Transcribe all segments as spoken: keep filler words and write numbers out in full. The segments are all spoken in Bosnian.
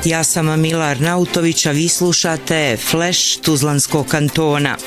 Ja sam Mila Arnautović, a vi slušate Flash Tuzlanskog kantona.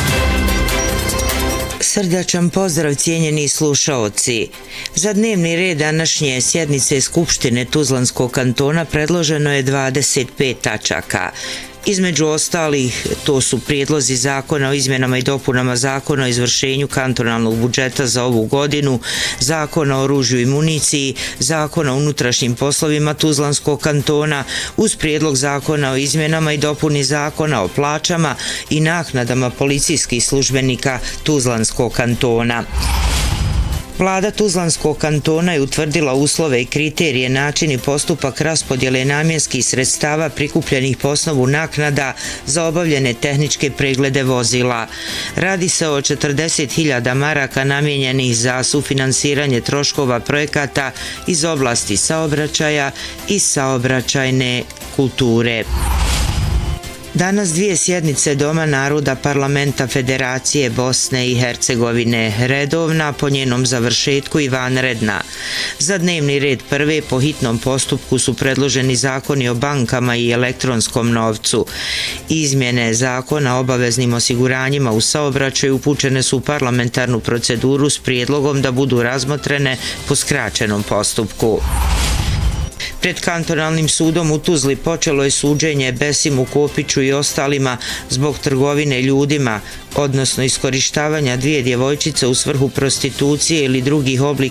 Srdačan pozdrav, cijenjeni slušaoci. Za dnevni red današnje sjednice Skupštine Tuzlanskog kantona predloženo je dvadeset pet tačaka. Između ostalih, to su prijedlozi zakona o izmjenama i dopunama zakona o izvršenju kantonalnog budžeta za ovu godinu, zakona o oružju i municiji, zakona o unutrašnjim poslovima Tuzlanskog kantona, uz prijedlog zakona o izmjenama i dopuni zakona o plaćama i naknadama policijskih službenika Tuzlanskog kantona. Vlada Tuzlanskog kantona je utvrdila uslove i kriterije, način i postupak raspodjele namjenskih sredstava prikupljenih po osnovu naknada za obavljene tehničke preglede vozila. Radi se o četrdeset hiljada maraka namijenjenih za sufinansiranje troškova projekata iz oblasti saobraćaja i saobraćajne kulture. Danas dvije sjednice Doma naroda Parlamenta Federacije Bosne i Hercegovine, redovna, po njenom završetku i vanredna. Za dnevni red prve po hitnom postupku su predloženi zakoni o bankama i elektronskom novcu. Izmjene zakona o obaveznim osiguranjima u saobraćaju upućene su u parlamentarnu proceduru s prijedlogom da budu razmotrene po skraćenom postupku. Pred kantonalnim sudom u Tuzli počelo je suđenje Besimu Kopiću i ostalima zbog trgovine ljudima, odnosno iskorištavanja dvije djevojčice u svrhu prostitucije ili drugih oblika